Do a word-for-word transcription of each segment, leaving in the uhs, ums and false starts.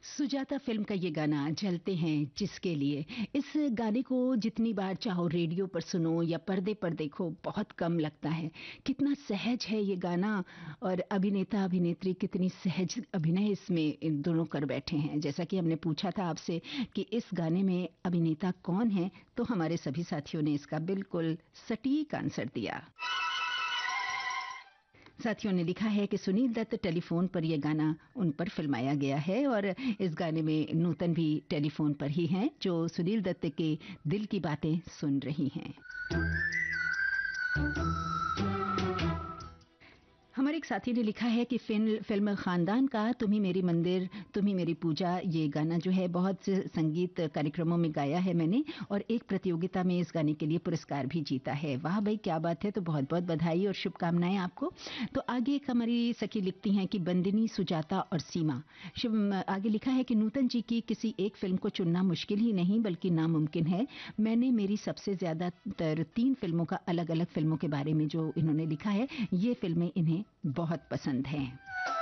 Sujata film का ये गाना जलते हैं जिसके लिए, इस गाने को जितनी बार चाहो रेडियो पर सुनो या पर्दे पर देखो बहुत कम लगता है। कितना सहज है ये गाना और अभिनेता अभिनेत्री कितनी सहज अभिनय इसमें इन दोनों कर बैठे हैं। जैसा कि हमने पूछा था आपसे कि इस गाने में अभिनेता कौन है, तो हमारे सभी साथियों ने इसका बिल्कुल सटीक आंसर दिया। साथियों ने लिखा है कि सुनील दत्त टेलीफोन पर यह गाना उन पर फिल्माया गया है और इस गाने में नूतन भी टेलीफोन पर ही हैं जो सुनील दत्त के दिल की बातें सुन रही हैं। हमारे एक साथी ने लिखा है कि फिल्म फिल्म खानदान का तुम ही मेरी मंदिर तुम ही मेरी पूजा, ये गाना जो है बहुत से संगीत कार्यक्रमों में गाया है मैंने और एक प्रतियोगिता में इस गाने के लिए पुरस्कार भी जीता है। वाह भाई क्या बात है, तो बहुत बहुत बधाई और शुभकामनाएं आपको। तो आगे एक हमारी सखी लिखती हैं कि बंदिनी, सुजाता और सीमा। आगे लिखा है कि नूतन जी की किसी एक फिल्म को चुनना मुश्किल ही नहीं बल्कि नामुमकिन है। मैंने मेरी सबसे ज्यादातर तीन फिल्मों का अलग अलग फिल्मों के बारे में जो इन्होंने लिखा है, ये फिल्में इन्हें बहुत पसंद हैं।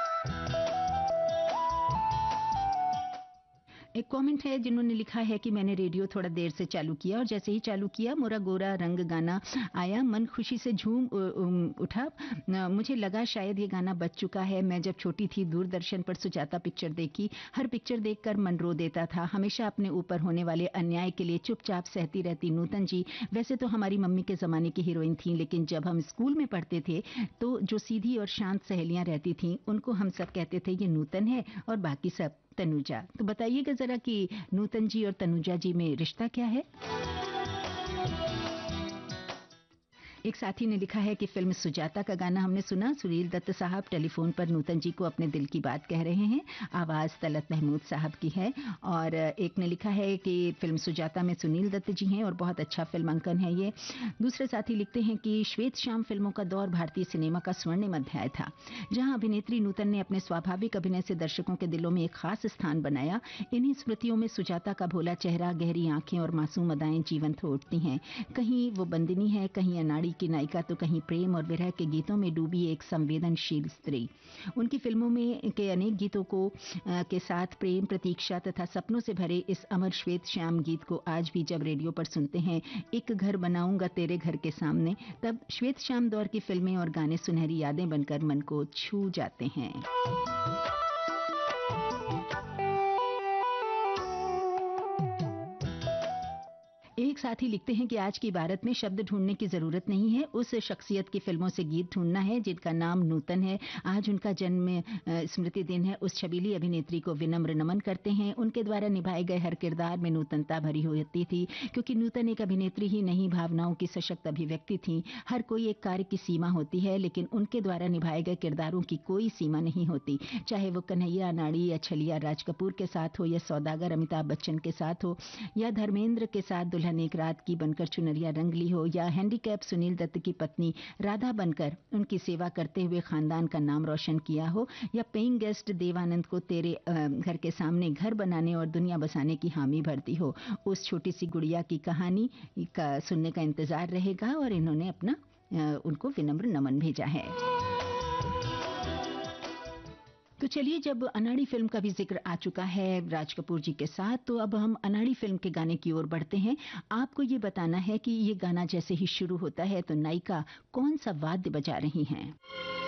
एक कमेंट है जिन्होंने लिखा है कि मैंने रेडियो थोड़ा देर से चालू किया और जैसे ही चालू किया मोरा गोरा रंग गाना आया, मन खुशी से झूम उठा। मुझे लगा शायद ये गाना बज चुका है। मैं जब छोटी थी दूरदर्शन पर सुजाता पिक्चर देखी, हर पिक्चर देखकर मन रो देता था। हमेशा अपने ऊपर होने वाले अन्याय के लिए चुपचाप सहती रहती नूतन जी वैसे तो हमारी मम्मी के जमाने की हीरोइन थी, लेकिन जब हम स्कूल में पढ़ते थे तो जो सीधी और शांत सहेलियां रहती थीं उनको हम सब कहते थे ये नूतन है और बाकी सब तनुजा। तो बताइएगा जरा कि नूतन जी और तनुजा जी में रिश्ता क्या है। एक साथी ने लिखा है कि फिल्म सुजाता का गाना हमने सुना, सुनील दत्त साहब टेलीफोन पर नूतन जी को अपने दिल की बात कह रहे हैं, आवाज तलत महमूद साहब की है। और एक ने लिखा है कि फिल्म सुजाता में सुनील दत्त जी हैं और बहुत अच्छा फिल्मांकन है ये। दूसरे साथी लिखते हैं कि श्वेत श्याम फिल्मों का दौर भारतीय सिनेमा का स्वर्णिम अध्याय था, जहां अभिनेत्री नूतन ने अपने स्वाभाविक अभिनय से दर्शकों के दिलों में एक खास स्थान बनाया। इन्हीं स्मृतियों में सुजाता का भोला चेहरा, गहरी आंखें और मासूम अदाएं जीवंत हो उठती हैं। कहीं वो बंदिनी है, कहीं अनाड़ी की नायिका, तो कहीं प्रेम और विरह के गीतों में डूबी एक संवेदनशील स्त्री। उनकी फिल्मों में के अनेक गीतों को आ, के साथ प्रेम, प्रतीक्षा तथा सपनों से भरे इस अमर श्वेत श्याम गीत को आज भी जब रेडियो पर सुनते हैं, एक घर बनाऊंगा तेरे घर के सामने, तब श्वेत श्याम दौर की फिल्में और गाने सुनहरी यादें बनकर मन को छू जाते हैं। एक साथी लिखते हैं कि आज की भारत में शब्द ढूंढने की जरूरत नहीं है, उस शख्सियत की फिल्मों से गीत ढूंढना है जिनका नाम नूतन है। आज उनका जन्म स्मृति दिन है। उस छबीली अभिनेत्री को विनम्र नमन करते हैं। उनके द्वारा निभाए गए हर किरदार में नूतनता भरी होती थी, क्योंकि नूतन एक अभिनेत्री ही नहीं, भावनाओं की सशक्त अभिव्यक्ति थी। हर कोई एक कार्य की सीमा होती है, लेकिन उनके द्वारा निभाए गए किरदारों की कोई सीमा नहीं होती। चाहे वो कन्हैया, नाड़ी या छलिया राज कपूर के साथ हो, या सौदागर अमिताभ बच्चन के साथ हो, या धर्मेंद्र के साथ दुल्हन एक रात की बनकर चुनरिया रंग ली हो, या हैंडीकैप सुनील दत्त की पत्नी राधा बनकर उनकी सेवा करते हुए खानदान का नाम रोशन किया हो, या पेइंग गेस्ट देवानंद को तेरे घर के सामने घर बनाने और दुनिया बसाने की हामी भरती हो। उस छोटी सी गुड़िया की कहानी का सुनने का इंतजार रहेगा और इन्होंने अपना उनको विनम्र नमन भेजा है। तो चलिए, जब अनाड़ी फिल्म का भी जिक्र आ चुका है राज कपूर जी के साथ, तो अब हम अनाड़ी फिल्म के गाने की ओर बढ़ते हैं। आपको ये बताना है कि ये गाना जैसे ही शुरू होता है तो नायिका कौन सा वाद्य बजा रही हैं।